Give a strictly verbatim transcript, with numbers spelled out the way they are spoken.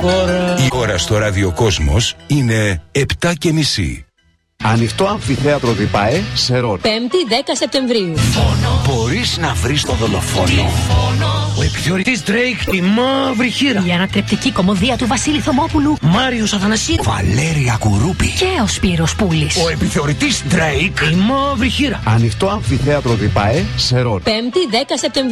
χώρα. Η ώρα στο ραδιοκόσμος είναι επτά και μισή. Ανοιχτό αμφιθέατρο Διπάε σε Ρόδο. Πέμπτη δέκα Σεπτεμβρίου. Μπορείς να βρεις το δολοφόνο. Ο επιθεωρητής Drake, η μαύρη χείρα. Η ανατρεπτική κωμωδία του Βασίλη Θωμόπουλου. Μάριος Αθανασίου. Βαλέρια Κουρούπη. Και ο Σπύρος Πούλης. Ο επιθεωρητής Drake, η μαύρη χείρα. Ανοιχτό αμφιθέατρο Διπάε σε Ρόδο. Πέμπτη δέκα Σεπτεμβρίου.